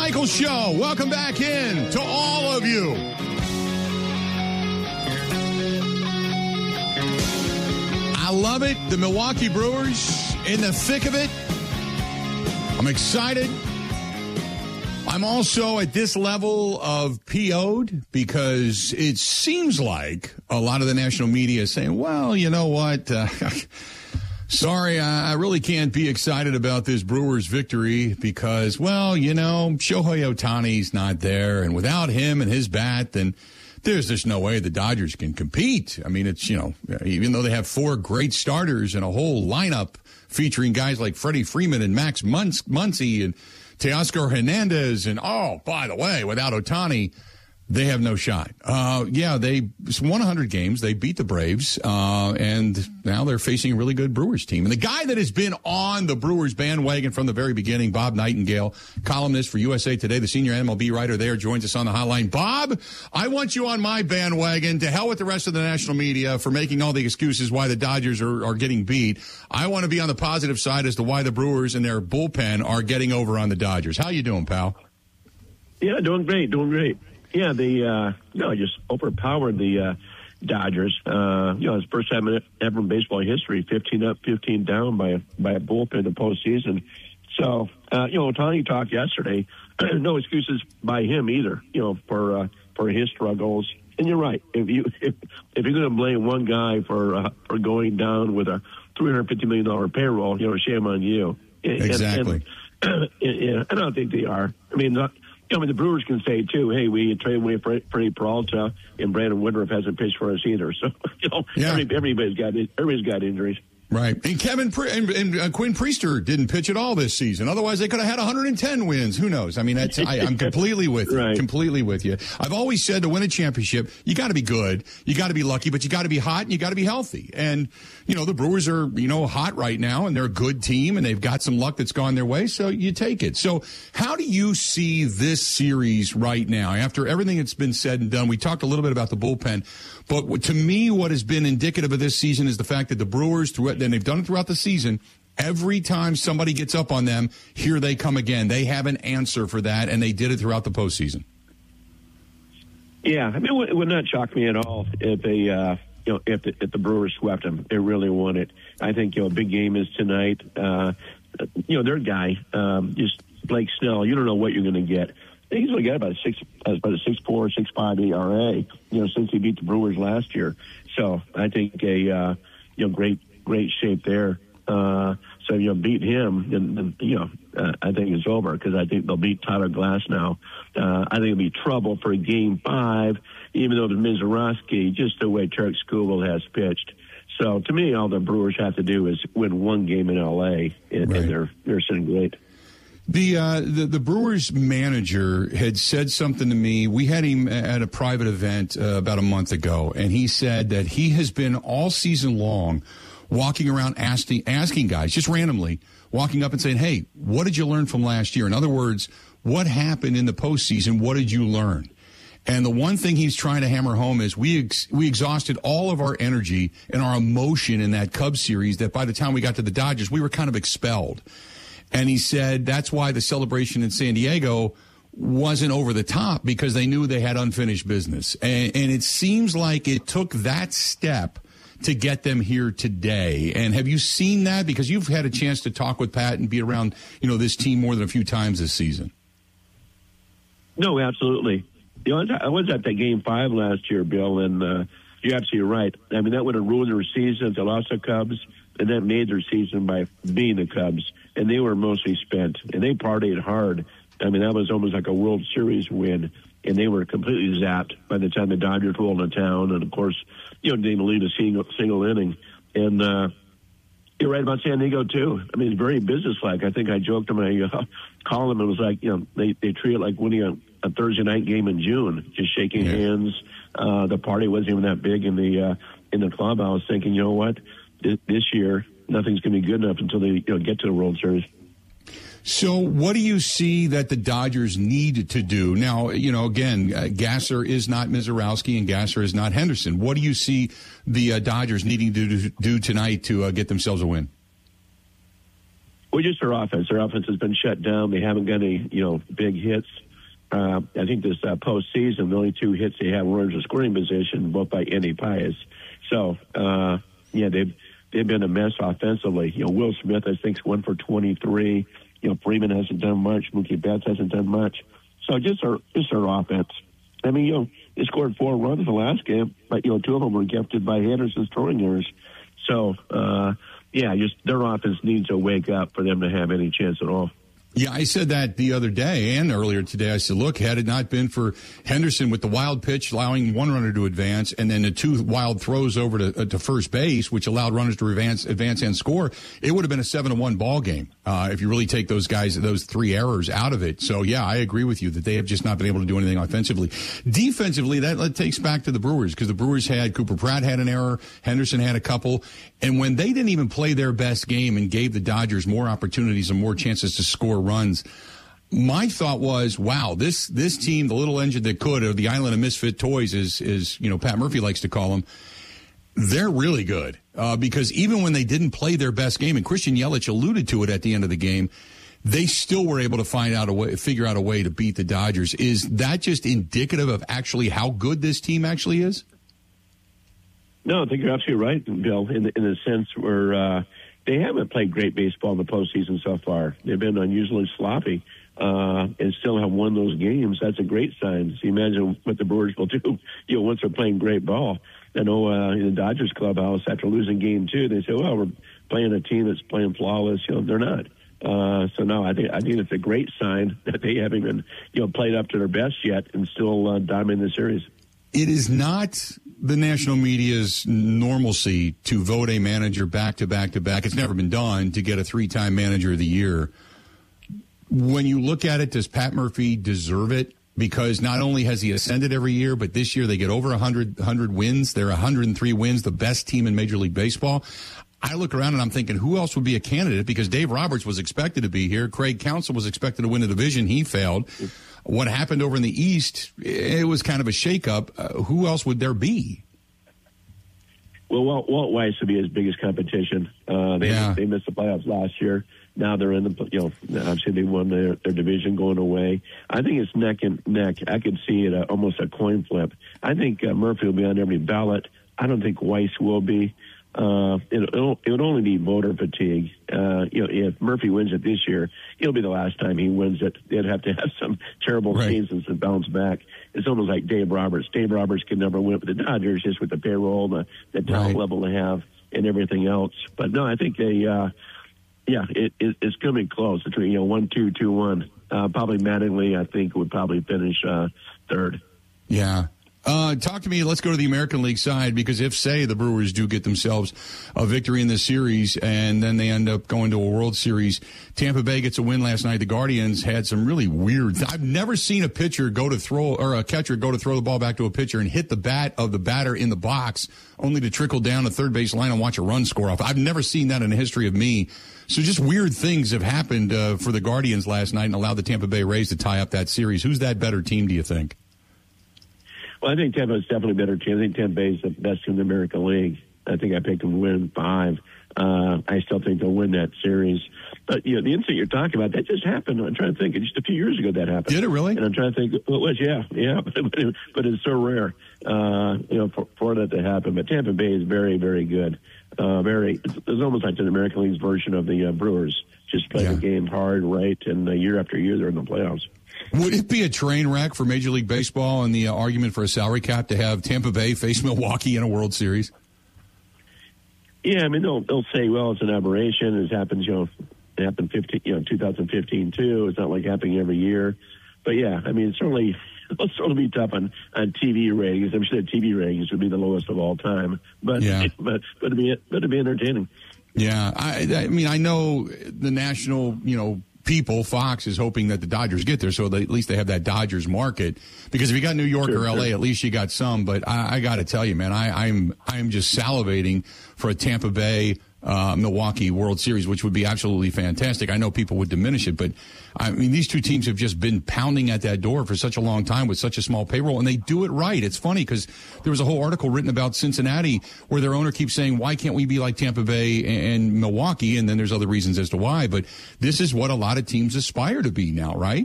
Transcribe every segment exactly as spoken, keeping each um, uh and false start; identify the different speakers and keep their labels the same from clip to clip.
Speaker 1: Michaels Show. Welcome back in to all of you. I love it. The Milwaukee Brewers in the thick of it. I'm excited. I'm also at this level of P O'd because it seems like a lot of the national media is saying, well, you know what? Uh, sorry, I really can't be excited about this Brewers victory because, well, you know, Shohei Ohtani's not there. And without him and his bat, then there's just no way the Dodgers can compete. I mean, it's, you know, even though they have four great starters and a whole lineup featuring guys like Freddie Freeman and Max Muncy and Teoscar Hernandez, and, oh, by the way, without Ohtani, they have no shot. Uh, yeah, they won one hundred games. They beat the Braves, uh, and now they're facing a really good Brewers team. And the guy that has been on the Brewers bandwagon from the very beginning, Bob Nightingale, columnist for U S A Today, the senior M L B writer there, joins us on the hotline. Bob, I want you on my bandwagon. To hell with the rest of the national media for making all the excuses why the Dodgers are, are getting beat. I want to be on the positive side as to why the Brewers and their bullpen are getting over on the Dodgers. How you doing, pal?
Speaker 2: Yeah, doing great, doing great. Yeah, they uh, you know, just overpowered the uh, Dodgers. Uh, you know, it's the first time ever in baseball history, fifteen up, fifteen down by a, by a bullpen in the postseason. So, uh, you know, Ohtani talked yesterday. No excuses by him either. You know, for uh, for his struggles. And you're right. If you if, if you're going to blame one guy for uh, for going down with a three hundred fifty million dollar payroll, you know, shame on you.
Speaker 1: Exactly.
Speaker 2: And, and, and I don't think they are. I mean. Not, I mean, the Brewers can say, too, hey, we traded away Freddie Peralta, and Brandon Woodruff hasn't pitched for us either. So, you know,
Speaker 1: yeah.
Speaker 2: every, everybody's got everybody's got injuries.
Speaker 1: Right. And Kevin Pri- and, and uh, Quinn Priester didn't pitch at all this season. Otherwise, they could have had one hundred ten wins. Who knows? I mean, that's, I, I'm completely with you.
Speaker 2: Right.
Speaker 1: Completely with you. I've always said to win a championship, you got to be good, you got to be lucky, but you got to be hot and you got to be healthy. And, you know, the Brewers are, you know, hot right now, and they're a good team, and they've got some luck that's gone their way, so you take it. So how do you see this series right now? After everything that's been said and done, we talked a little bit about the bullpen, but to me, what has been indicative of this season is the fact that the Brewers, through it, and they've done it throughout the season, every time somebody gets up on them, here they come again. They have an answer for that, and they did it throughout the postseason.
Speaker 2: Yeah, I mean, it would not shock me at all if they, uh, you know, if the, if the Brewers swept them. They really won it. I think, you know, a big game is tonight. Uh, you know, their guy, um, just Blake Snell. You don't know what you're going to get. He's only got about a six, about a six four, six five E R A. You know, since he beat the Brewers last year. So I think a uh, you know great great shape there. Uh, so you know, beat him, and, and you know, uh, I think it's over because I think they'll beat Tyler Glass now. Uh, I think it'll be trouble for Game Five, even though the Mizorowski, just the way Tarek Skubal has pitched. So to me, all the Brewers have to do is win one game in L A, and,
Speaker 1: right.
Speaker 2: and they're they're sitting great.
Speaker 1: The, uh, the the Brewers manager had said something to me. We had him at a private event uh, about a month ago, and he said that he has been all season long walking around asking asking guys, just randomly, walking up and saying, hey, what did you learn from last year? In other words, what happened in the postseason? What did you learn? And the one thing he's trying to hammer home is we ex- we exhausted all of our energy and our emotion in that Cubs series that by the time we got to the Dodgers, we were kind of expelled. And he said that's why the celebration in San Diego wasn't over the top, because they knew they had unfinished business. And, and it seems like it took that step to get them here today. And have you seen that? Because you've had a chance to talk with Pat and be around, you know, this team more than a few times this season.
Speaker 2: No, absolutely. You know, I was at that Game Five last year, Bill, and uh, you're absolutely right. I mean, that would have ruined their season if they lost the Cubs, and that made their season by being the Cubs. And they were mostly spent, and they partied hard. I mean, that was almost like a World Series win, and they were completely zapped by the time the Dodgers rolled into town. And, of course, you know, didn't lead a single, single inning. And uh, you're right about San Diego, too. I mean, it's very businesslike. I think I joked in my uh, column, it was like, you know, they, they treat it like winning a, a Thursday night game in June, just shaking yeah. hands. Uh, the party wasn't even that big in the, uh, in the club. I was thinking, you know what, this, this year, nothing's going to be good enough until they you know, get to the World Series.
Speaker 1: So what do you see that the Dodgers need to do? Now, you know, again, uh, Gasser is not Mizorowski and Gasser is not Henderson. What do you see the uh, Dodgers needing to do, do tonight to uh, get themselves a win?
Speaker 2: Well, just their offense. Their offense has been shut down. They haven't got any, you know, big hits. Uh, I think this uh, postseason, the only two hits they have were in scoring position, both by Andy Pius. So, uh, yeah, they've they've been a mess offensively. You know, Will Smith, I think, is one for twenty-three. You know, Freeman hasn't done much. Mookie Betts hasn't done much. So just their just their offense. I mean, you know, they scored four runs in the last game, but you know, two of them were gifted by Henderson's throwing errors. So, uh, yeah, just their offense needs to wake up for them to have any chance at all.
Speaker 1: Yeah, I said that the other day and earlier today. I said, look, had it not been for Henderson with the wild pitch, allowing one runner to advance, and then the two wild throws over to, uh, to first base, which allowed runners to advance, advance and score, it would have been a seven to one ball game uh, if you really take those guys, those three errors out of it. So, yeah, I agree with you that they have just not been able to do anything offensively. Defensively, that, that takes back to the Brewers, because the Brewers had Cooper Pratt had an error, Henderson had a couple, and when they didn't even play their best game and gave the Dodgers more opportunities and more chances to score runs, my thought was, wow, this this team, the little engine that could, or the island of misfit toys, is is you know Pat Murphy likes to call them, they're really good uh, because even when they didn't play their best game, and Christian Yelich alluded to it at the end of the game, they still were able to find out a way, figure out a way to beat the Dodgers. Is that just indicative of actually how good this team actually is?
Speaker 2: No, I think you're absolutely right, Bill, in the, in the sense where uh, they haven't played great baseball in the postseason so far. They've been unusually sloppy uh, and still have won those games. That's a great sign. So you imagine what the Brewers will do, you know, once they're playing great ball. I know uh, in the Dodgers clubhouse, after losing game two, they say, well, we're playing a team that's playing flawless. You know, they're not. Uh, so, no, I think I think it's a great sign that they haven't even, you know, played up to their best yet and still uh, dominating the series.
Speaker 1: It is not the national media's normalcy to vote a manager back to back to back. It's never been done to get a three-time manager of the year. When you look at it, does Pat Murphy deserve it? Because not only has he ascended every year, but this year they get over one hundred, one hundred wins. They're one hundred three wins, the best team in Major League Baseball. I look around and I'm thinking, who else would be a candidate? Because Dave Roberts was expected to be here. Craig Counsell was expected to win the division. He failed. What happened over in the East, it was kind of a shakeup. Uh, who else would there be?
Speaker 2: Well, Walt, Walt Weiss would be his biggest competition. Uh, they
Speaker 1: yeah.
Speaker 2: they missed the playoffs last year. Now they're in the, you know, obviously they won their, their division going away. I think it's neck and neck. I could see it uh, almost a coin flip. I think uh, Murphy will be on every ballot. I don't think Weiss will be. Uh, it, it would only be voter fatigue. Uh, you know, if Murphy wins it this year, it'll be the last time he wins it. They'd have to have some terrible right. seasons to bounce back. It's almost like Dave Roberts. Dave Roberts could never win it with the Dodgers just with the payroll, the, the talent right. level they have, and everything else. But no, I think they, uh, yeah, it, it, it's coming close. Between, you know, one, two, two, one. Uh, probably Mattingly, I think, would probably finish uh, third.
Speaker 1: Yeah. Uh, talk to me. Let's go to the American League side, because if, say, the Brewers do get themselves a victory in this series and then they end up going to a World Series, Tampa Bay gets a win last night. The Guardians had some really weird. I've never seen a pitcher go to throw, or a catcher go to throw the ball back to a pitcher and hit the bat of the batter in the box, only to trickle down the third base line and watch a run score off. I've never seen that in the history of me. So just weird things have happened uh, for the Guardians last night and allowed the Tampa Bay Rays to tie up that series. Who's that better team, do you think?
Speaker 2: Well, I think Tampa is definitely a better team. I think Tampa Bay is the best team in the American League. I think I picked them to win five. Uh, I still think they'll win that series. But, you know, the incident you're talking about, that just happened. I'm trying to think. Just a few years ago that happened.
Speaker 1: Did it really?
Speaker 2: And I'm trying to think. Well, it was, yeah, yeah. But, it, but it's so rare, uh, you know, for, for that to happen. But Tampa Bay is very, very good. Uh, very. It's, it's almost like the American League's version of the uh, Brewers. Just play yeah. the game hard, right, and uh, year after year they're in the playoffs.
Speaker 1: Would it be a train wreck for Major League Baseball and the uh, argument for a salary cap to have Tampa Bay face Milwaukee in a World Series?
Speaker 2: Yeah, I mean, they'll they'll say, well, it's an aberration. It happens, you know, it happened fifteen, you know, twenty fifteen too. It's not like happening every year. But yeah, I mean, certainly it'll certainly be tough on, on T V ratings. I'm sure T V ratings would be the lowest of all time. But
Speaker 1: yeah.
Speaker 2: but but it'd be but it'd be entertaining.
Speaker 1: Yeah, I, I mean, I know the national, you know, people, Fox is hoping that the Dodgers get there, so they, at least they have that Dodgers market. Because if you got New York sure, or L A, sure. at least you got some. But I, I got to tell you, man, I, I'm I'm just salivating for a Tampa Bay uh, Milwaukee World Series, which would be absolutely fantastic. I know people would diminish it, but I mean, these two teams have just been pounding at that door for such a long time with such a small payroll, and they do it right. It's funny because there was a whole article written about Cincinnati where their owner keeps saying, why can't we be like Tampa Bay and Milwaukee? And then there's other reasons as to why, but this is what a lot of teams aspire to be now, right?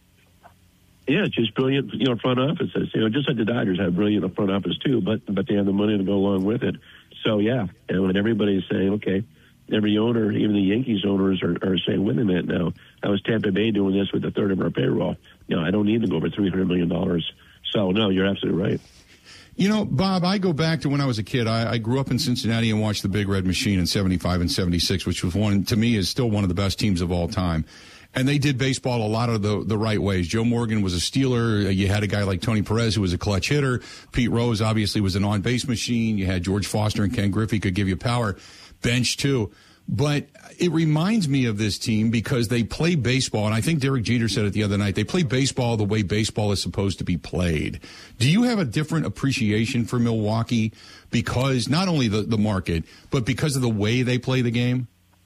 Speaker 2: Yeah, it's just brilliant, you know, front offices. You know, just like the Dodgers have brilliant front office too, but but they have the money to go along with it. So yeah, and when everybody's saying, okay, every owner, even the Yankees owners are, are saying, wait a minute now, I was Tampa Bay doing this with a third of our payroll. You know, I don't need to go over three hundred million dollars. So no, you're absolutely right.
Speaker 1: You know, Bob, I go back to when I was a kid. I, I grew up in Cincinnati and watched the Big Red Machine in seventy-five and seventy-six, which was one, to me, is still one of the best teams of all time. And they did baseball a lot of the, the right ways. Joe Morgan was a stealer. You had a guy like Tony Perez who was a clutch hitter. Pete Rose obviously was an on-base machine. You had George Foster and Ken Griffey could give you power. Bench, too. But it reminds me of this team because they play baseball, and I think Derek Jeter said it the other night, they play baseball the way baseball is supposed to be played. Do you have a different appreciation for Milwaukee because not only the, the market, but because of the way they play the game?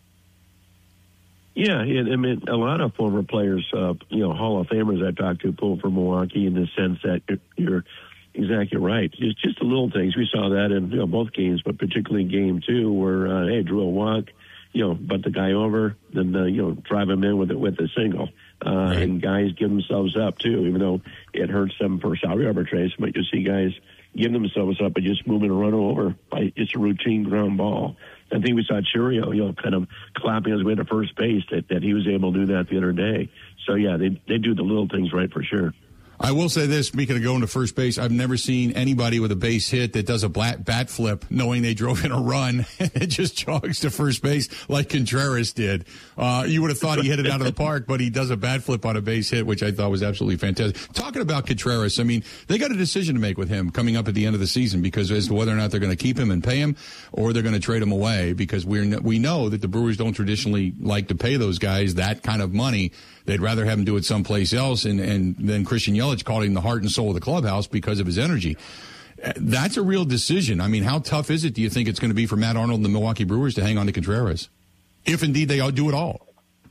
Speaker 2: Yeah, I mean, a lot of former players, uh, you know, Hall of Famers I talked to pull for Milwaukee in the sense that you're, you're exactly right. It's just the little things. We saw that in, you know, both games, but particularly in game two where, uh, hey, Drew will walk, you know, butt the guy over, then, uh, you know, drive him in with it with a single. Uh, right. And guys give themselves up, too, even though it hurts them for salary arbitration. But you see guys give themselves up and just moving a runner over by just a routine ground ball. I think we saw Churio, you know, kind of clapping his way to first base, that, that he was able to do that the other day. So, yeah, they they do the little things right for sure.
Speaker 1: I will say this, speaking of going to first base, I've never seen anybody with a base hit that does a bat flip knowing they drove in a run and it just jogs to first base like Contreras did. Uh, you would have thought he hit it out of the park, but he does a bat flip on a base hit, which I thought was absolutely fantastic. Talking about Contreras, I mean, they got a decision to make with him coming up at the end of the season because as to whether or not they're going to keep him and pay him or they're going to trade him away because we're, we know that the Brewers don't traditionally like to pay those guys that kind of money. They'd rather have him do it someplace else, and, and then Christian Yelich called him the heart and soul of the clubhouse because of his energy. That's a real decision. I mean, how tough is it, do you think it's going to be for Matt Arnold and the Milwaukee Brewers to hang on to Contreras, if indeed they all do it all?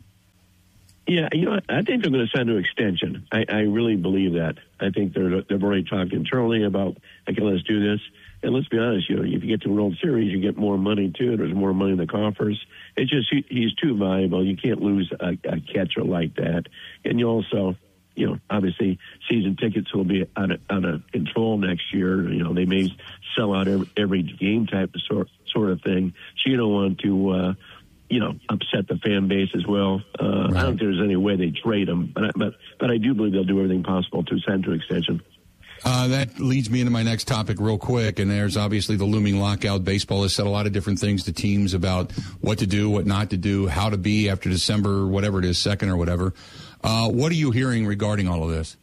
Speaker 2: Yeah, you know, I think they're going to sign an extension. I, I really believe that. I think they're, they've already talked internally about, okay, let's do this. And let's be honest, you know, if you get to the World Series, you get more money, too. There's more money in the coffers. It's just he, he's too valuable. You can't lose a, a catcher like that. And you also, you know, obviously season tickets will be out of, out of control next year. You know, they may sell out every, every game type of sort, sort of thing. So you don't want to, uh, you know, upset the fan base as well. Uh, right. I don't think there's any way they trade him. But I, but, but I do believe they'll do everything possible to sign to extension.
Speaker 1: Uh, that leads me into my next topic real quick, and there's obviously the looming lockout. Baseball has said a lot of different things to teams about what to do, what not to do, how to be after December, whatever it is, second or whatever. Uh, what are you hearing regarding all of this?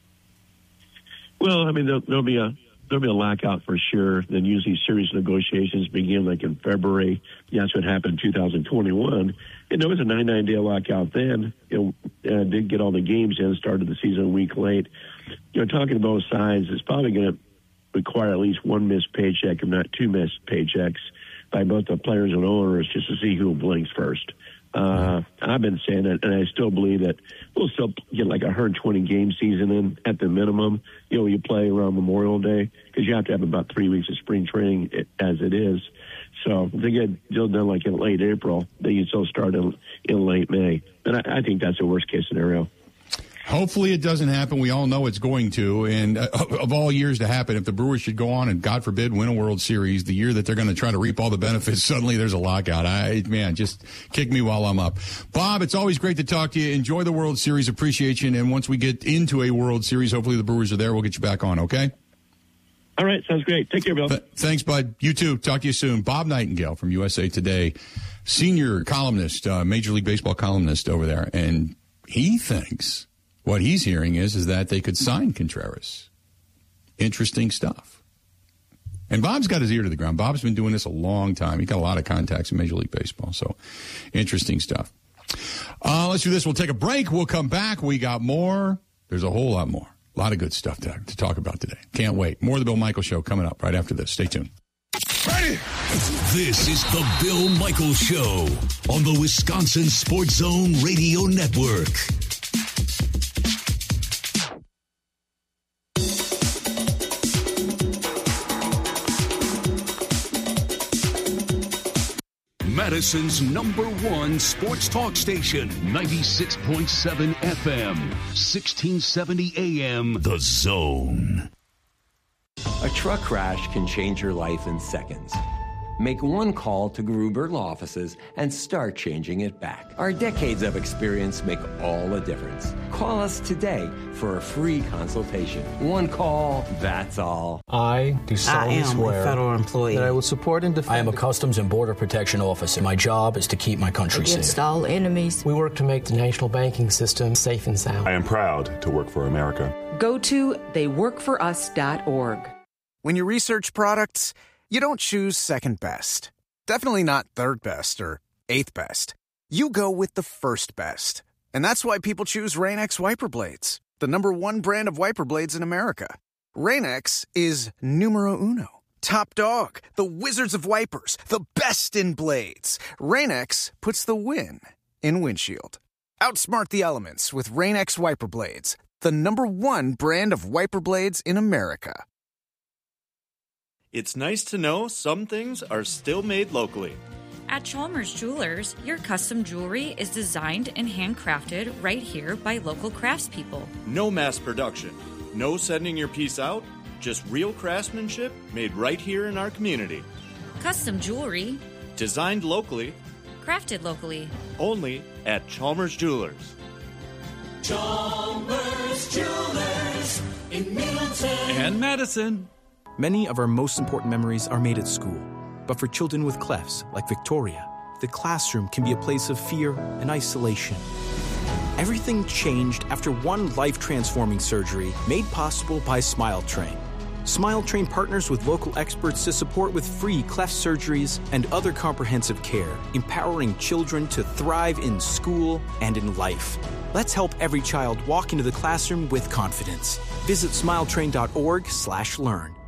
Speaker 2: Well, I mean, there'll, there'll be a there'll be a lockout for sure. Then usually serious negotiations begin like in February. Yeah, that's what happened in two thousand twenty-one. And there was a ninety-nine day lockout then. You know, uh, did get all the games in, started the season a week late. You know, talking to both sides, it's probably going to require at least one missed paycheck, if not two missed paychecks, by both the players and owners just to see who blinks first. Uh, I've been saying it, and I still believe that we'll still get like a one hundred twenty game season in at the minimum. You know, you play around Memorial Day because you have to have about three weeks of spring training as it is. So if they get deal done like in late April, then you still start in, in late May. And I, I think that's a worst case scenario.
Speaker 1: Hopefully it doesn't happen. We all know it's going to. And uh, of all years to happen, if the Brewers should go on and, God forbid, win a World Series, the year that they're going to try to reap all the benefits, suddenly there's a lockout. I, man, just kick me while I'm up. Bob, it's always great to talk to you. Enjoy the World Series. Appreciate you. And once we get into a World Series, hopefully the Brewers are there. We'll get you back on, okay?
Speaker 2: All right. Sounds great. Take care, Bill. Th-
Speaker 1: thanks, bud. You too. Talk to you soon. Bob Nightingale from U S A Today, senior columnist, uh, Major League Baseball columnist over there. And he thinks... what he's hearing is is that they could sign Contreras. Interesting stuff. And Bob's got his ear to the ground. Bob's been doing this a long time. He's got a lot of contacts in Major League Baseball. So interesting stuff. Uh, let's do this. We'll take a break. We'll come back. We got more. There's a whole lot more. A lot of good stuff to, to talk about today. Can't wait. More of the Bill Michaels Show coming up right after this. Stay tuned.
Speaker 3: Ready? This is the Bill Michaels Show on the Wisconsin Sports Zone Radio Network. Madison's number one sports talk station, ninety-six point seven F M, sixteen seventy A M, The Zone.
Speaker 4: A truck crash can change your life in seconds. Make one call to Gruber Law Offices and start changing it back. Our decades of experience make all the difference. Call us today for a free consultation. One call, that's all.
Speaker 5: I do solemnly
Speaker 6: I am
Speaker 5: swear
Speaker 6: a federal employee
Speaker 5: that I will support and defend.
Speaker 7: I am a Customs and Border Protection officer. My job is to keep my country
Speaker 6: against
Speaker 7: safe.
Speaker 6: all enemies.
Speaker 5: We work to make the national banking system safe and sound.
Speaker 8: I am proud to work for America.
Speaker 9: Go to they work for us dot org.
Speaker 10: When you research products, you don't choose second best. Definitely not third best or eighth best. You go with the first best. And that's why people choose Rain-X Wiper Blades, the number one brand of wiper blades in America. Rain-X is numero uno. Top dog, the wizards of wipers, the best in blades. Rain-X puts the win in windshield. Outsmart the elements with Rain-X Wiper Blades, the number one brand of wiper blades in America.
Speaker 11: It's nice to know some things are still made locally.
Speaker 12: At Chalmers Jewelers, your custom jewelry is designed and handcrafted right here by local craftspeople.
Speaker 11: No mass production, no sending your piece out, just real craftsmanship made right here in our community.
Speaker 12: Custom jewelry,
Speaker 11: designed locally,
Speaker 12: crafted locally,
Speaker 11: only at Chalmers Jewelers.
Speaker 13: Chalmers Jewelers in Middleton
Speaker 14: and Madison. Many of our most important memories are made at school. But for children with clefts, like Victoria, the classroom can be a place of fear and isolation. Everything changed after one life-transforming surgery made possible by Smile Train. Smile Train partners with local experts to support with free cleft surgeries and other comprehensive care, empowering children to thrive in school and in life. Let's help every child walk into the classroom with confidence. Visit smiletrain dot org slash learn.